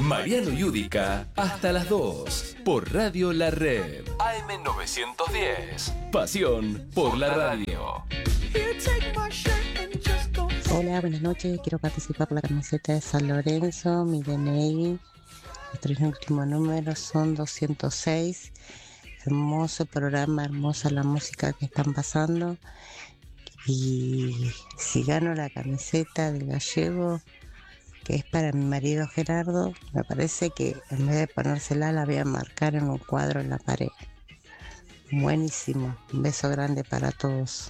Mariano Yudica hasta las 2 por Radio La Red. AM910. Pasión por la radio. Hola, buenas noches. Quiero participar por la camiseta de San Lorenzo, mi DNI. Los 3 últimos números son 206. Hermoso programa, hermosa la música que están pasando. Y si gano la camiseta del gallego, que es para mi marido Gerardo, me parece que en vez de ponérsela la voy a marcar en un cuadro en la pared. Buenísimo. Un beso grande para todos.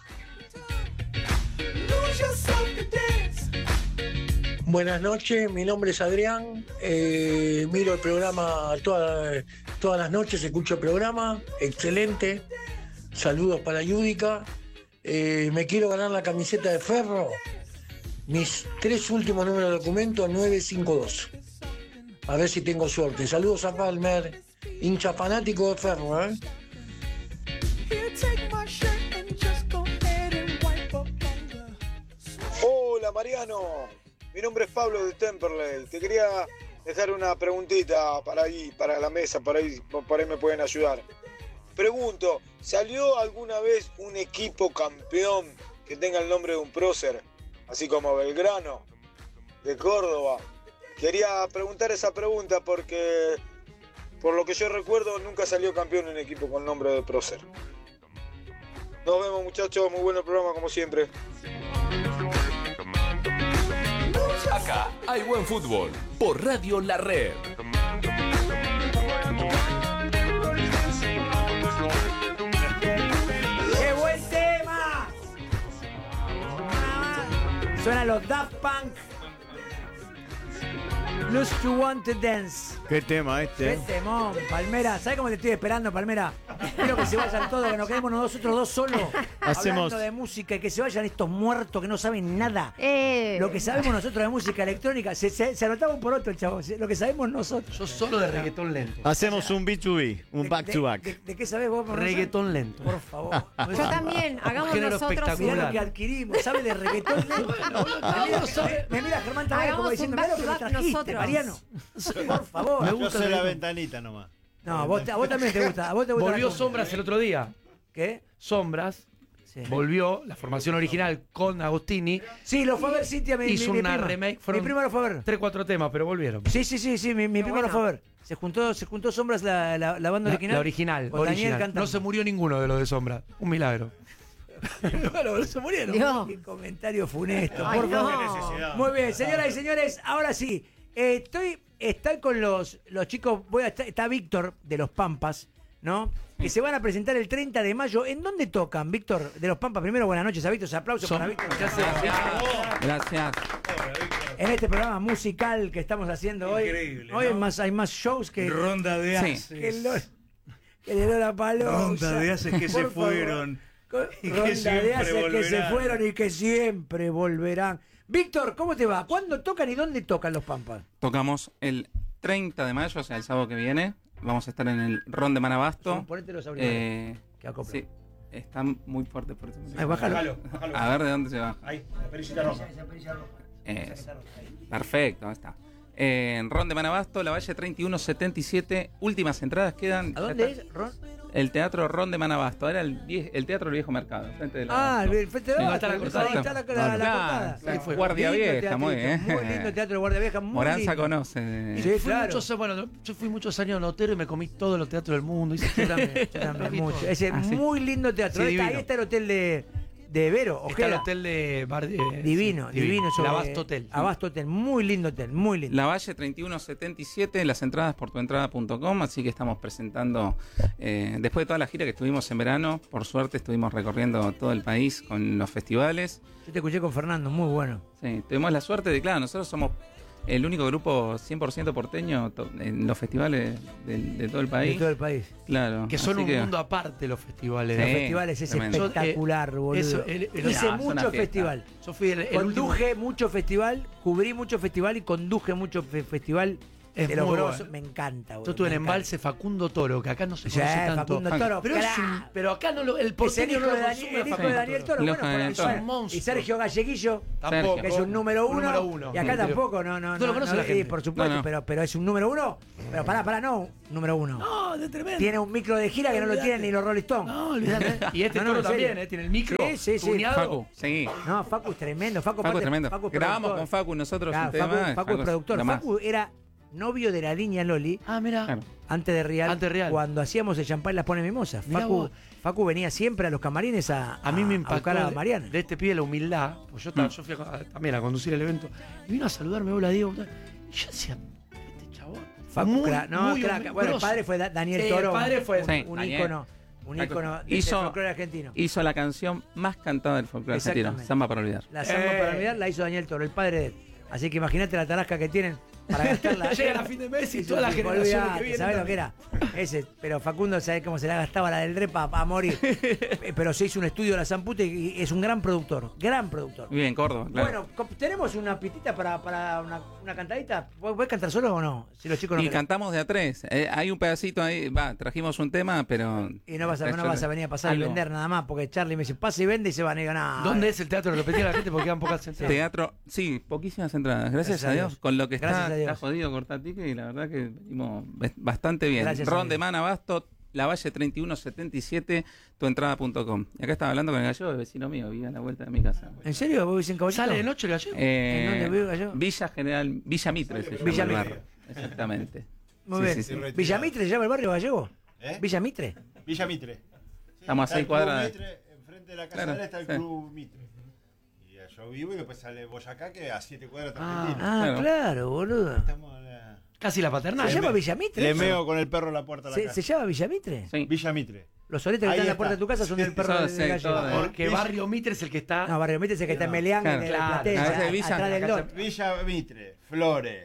Buenas noches, mi nombre es Adrián, miro el programa todas las noches, escucho el programa, excelente, saludos para Yudica, me quiero ganar la camiseta de Ferro, mis 3 últimos números de documento 952, a ver si tengo suerte, saludos a Palmer, hincha fanático de Ferro, Hola Mariano, mi nombre es Pablo de Temperley. Te quería dejar una preguntita para la mesa, por ahí me pueden ayudar. Pregunto, ¿salió alguna vez un equipo campeón que tenga el nombre de un prócer? Así como Belgrano, de Córdoba. Quería preguntar esa pregunta porque, por lo que yo recuerdo, nunca salió campeón un equipo con nombre de prócer. Nos vemos, muchachos, muy bueno el programa como siempre. Acá hay buen fútbol por Radio La Red. ¡Qué buen tema! Suenan los Daft Punk. Lose to Want to Dance. ¿Qué tema Qué temón, Palmera. ¿Sabes cómo te estoy esperando, Palmera? Quiero que se vayan todos, que nos quedemos nosotros dos solos hablando de música y que se vayan estos muertos que no saben nada. Lo que sabemos nosotros de música electrónica, se anotaba un por otro, chavo. Lo que sabemos nosotros. Yo solo de reggaetón lento. Hacemos un B2B, un back-to-back. ¿De qué sabés vos? Reggaetón lento. Por favor. Yo también, hagamos nosotros Mirá lo que adquirimos, ¿sabes de reggaetón lento? Me mira Germán también como diciendo, mirá lo que me trajiste, Mariano. Por favor. Me gusta la ventanita nomás. No, a vos también te gusta. Volvió Sombras el otro día. ¿Qué? Sombras. Sí. Volvió la formación original con Agostini. Sí, lo fue a ver Cintia. Hizo una remake. Mi prima lo fue a ver. 3-4 temas, pero volvieron. Sí. Mi prima lo fue a ver. Se juntó Sombras la banda original. La original. Con Daniel cantando. No se murió ninguno de los de Sombras. Un milagro. Bueno, se murieron. Dios. Qué comentario funesto. Ay, por favor. no. Muy bien, señoras y señores, ahora sí. Están con los chicos. Está Víctor de los Pampas, ¿no? Que se van a presentar el 30 de mayo. ¿En dónde tocan, Víctor de los Pampas? Primero, buenas noches a Víctor. Aplausos para Víctor. Gracias. En este programa musical que estamos haciendo hoy. Increíble, Hoy ¿no? hay más shows que. Ronda de haces. Que le dio la paloma. Ronda de haces que se fueron. Y ronda de haces que se fueron y que siempre volverán. Víctor, ¿cómo te va? ¿Cuándo tocan y dónde tocan los Pampas? Tocamos el 30 de mayo, o sea, el sábado que viene. Vamos a estar en el Ron de Manabasto. Ponete los auriculares. Que acopla. Sí, están muy fuertes por eso. Ay, bájalo. A ver de dónde se va. Ahí, la perillita roja. Perfecto, ahí está. En Ron de Manabasto, La Valle 3177. Últimas entradas quedan. ¿A dónde es, Ron? El Teatro Ron de Manabasto. Era el Teatro del Viejo Mercado. Frente de la el frente de la está la cortada. Ahí está la cortada. Guardia Vieja, muy bien. Muy lindo teatro de Guardia Vieja. Moranza conoce. Sí, claro. Yo fui muchos años notero y me comí todos los teatros del mundo. Yo también mucho. Ese muy lindo teatro. Sí, ahí está el hotel de Vero. Está el hotel de divino. El Abasto Hotel. Abasto Hotel, muy lindo hotel, muy lindo. La Valle 3177, las entradas por tuentrada.com, así que estamos presentando, después de toda la gira que estuvimos en verano, por suerte estuvimos recorriendo todo el país con los festivales. Yo te escuché con Fernando, muy bueno. Sí, tuvimos la suerte de, claro, nosotros somos el único grupo 100% porteño en los festivales de todo el país. De todo el país. Claro. Que son un mundo aparte los festivales. Los festivales es tremendo. espectacular, boludo. Hice mucho festival. Yo fui conduje mucho festival, cubrí mucho festival y conduje mucho festival Es de los muy grosos, bueno. me encanta, boludo. Yo tuve en me encanta. Embalse Facundo Toro, que acá no se Sí, conoce tanto. Facundo Toro, pero acá no el Es el porteño hijo no lo de Daniel, consume el hijo Facundo de Daniel Toro, Toro. bueno, Es un monstruo. y Sergio Galleguillo, Tampoco. que es un número Número uno. uno. Y acá tampoco, no lo conoce la gente. por supuesto, No, no. pero es un número uno. Pero pará, no, número uno. No, de tremendo. Tiene un micro de gira que no lo tienen ni los Rolling Stones. No, olvídate. Y este No, Toro en serio. también, tiene el micro. Sí. tuneado. Facu, sí. No, Facu es tremendo. Facu Facu es tremendo. Facu es Grabamos productor. con Facu nosotros Claro, un tema. Facu es productor. lo más. Facu era novio de la niña Loli. Ah, mira. Claro. Antes de Real, cuando hacíamos el champán Las Pone Mimosa. Mirá vos. Facu venía siempre a los camarines a A mí me impactó buscar a Mariana. de este pibe la humildad. Pues yo fui también a conducir el evento. Y vino a saludarme, hola Diego. Y yo decía, este chabón. Facu, muy, crack. No, muy crack. Bueno, el grosso. padre fue Daniel Sí, Toro. el padre fue Sí, un Daniel. ícono. Un ícono del Hizo- folclore argentino. Hizo la canción más cantada del folclore argentino, Exactamente. Samba para olvidar. La samba para olvidar la hizo Daniel Toro, el padre de él. Así que imagínate la tarasca que tienen para gastarla. Llegan a fin de mes y Eso, toda la tipo, generación olvidate, que viene ¿sabés lo también. que era? Ese, pero Facundo, ¿sabés cómo se la gastaba la del Repa a morir? Pero se hizo un estudio de la Zampute y es un gran productor. Gran productor. Vive en Córdoba, claro. Bueno, tenemos una pitita para una cantadita. ¿Puedes cantar solo o no? Si los chicos no Y quieren. cantamos de a tres. Hay un pedacito ahí, trajimos un tema, pero... Y no vas a venir a pasar y Algo. vender nada más, porque Charlie me dice, pasa y vende y se van a ir ganar. ¿Dónde es el teatro? Repetir a la gente porque quedan pocas entradas. Teatro, sí, poquísimas entradas. Gracias a Dios. Con lo que Gracias a Dios. está jodido cortar ticket y la verdad que venimos bastante bien. Gracias a Ron Dios. de Man Abasto, Lavalle 3177, tuentrada.com. Y acá estaba hablando con el gallego, vecino mío, vive a la vuelta de mi casa. ¿En serio? ¿Vos vivís en Caballito? ¿Sale de noche el gallego? ¿En dónde vive Gallego? Villa General, Villa Mitre se llama Villa el Mitre. barrio. Exactamente. Muy Sí, bien. sí, sí. ¿Villa Mitre se llama el barrio Gallego? Villa Mitre. Villa Mitre. Estamos a Está 6 el cuadras. Club Mitre, enfrente de la casa Claro, de él está el sí. Club Mitre. Y yo vivo y después sale Boyacá, que a 7 cuadras está Ah, Argentina. claro, boludo. Estamos a la... Casi la paternal. ¿Se llama Villa Mitre? Le eso? meo con el perro a la puerta de la casa. ¿Se llama Villa Mitre? Sí. Villa Mitre. Los soletes que Ahí están en la está. puerta de tu casa son del perro Sí, de Gallego. todo, Porque Barrio Mitre es el que está. No, Barrio Mitre es el que está en Meleán, Claro, en el claro. Platense, A veces Villa- atrás del Don. Villa Mitre, Flores,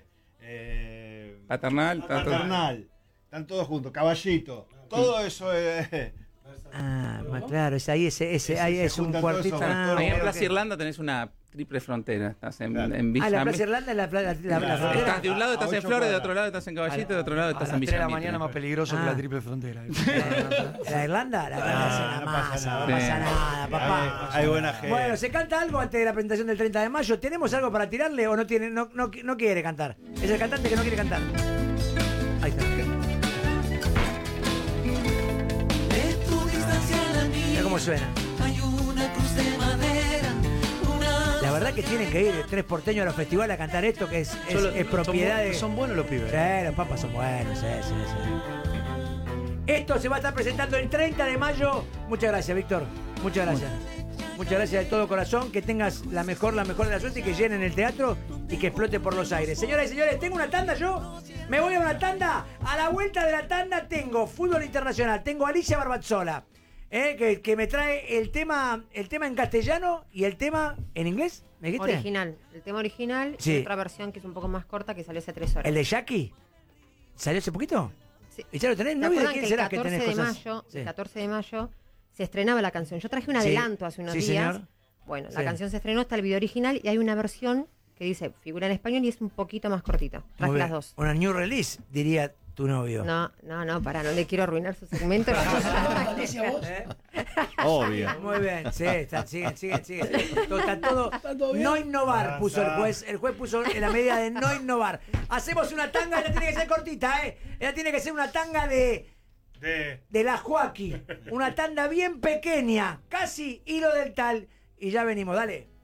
Paternal, Paternal. Están todos juntos. Caballito. Todo eso es... Ah, claro, es ahí, ahí es un juntan cuartito. todos esos Ah, Ahí en ok, Plaza ok. Irlanda tenés una triple frontera. Estás en, Claro. en Villa Ah, la Plaza Mitre. Irlanda es la Claro. frontera. Estás de un lado, estás A en 8 Flores, de cuadras. otro lado estás en Caballito, de otro lado A estás las en 3 de Villa la Mitre. mañana más peligroso que Ah. la triple frontera. ¿La Irlanda? La Irlanda no no pasa pasa, nada. no pasa nada, papá. Hay buena gente. Bueno, ¿se canta algo antes de la presentación del 30 de mayo? ¿Tenemos algo para tirarle o no tiene, no quiere cantar? Es el cantante que no quiere cantar. Ahí está. Mira cómo suena. La verdad que tienen que ir 3 porteños a los festivales a cantar esto, que es propiedad de... Son buenos los pibes. Sí, los papas son buenos, sí. Esto se va a estar presentando el 30 de mayo. Muchas gracias, Víctor. Muchas gracias. Muchas gracias de todo corazón. Que tengas la mejor de la suerte y que llenen el teatro y que explote por los aires. Señoras y señores, tengo una tanda yo. Me voy a una tanda. A la vuelta de la tanda tengo fútbol internacional. Tengo a Alicia Barbazzola. Que me trae el tema en castellano y el tema en inglés. ¿Me dijiste? Original. El tema original Sí. y otra versión que es un poco más corta que salió hace 3 horas. ¿El de Jackie? ¿Salió hace poquito? Sí. ¿Y ya lo tenés? ¿Se No vi de acuerdan quién que será que tenés cosas. el 14 de mayo se estrenaba la canción? Yo traje un Sí. adelanto hace unos Sí, días. señor. Bueno, Sí. la canción se estrenó, está el video original y hay una versión que dice figura en español y es un poquito más cortita. Traje Muy las bien. dos. Una new release, diría tu novio. No, pará, no le quiero arruinar su segmento. Obvio. Muy bien, sí, sigue. Está todo. No innovar, puso el juez. El juez puso en la medida de no innovar. Hacemos una tanga, ella tiene que ser cortita, Ella tiene que ser una tanga de la Joaquín. Una tanda bien pequeña, casi hilo del tal. Y ya venimos, dale.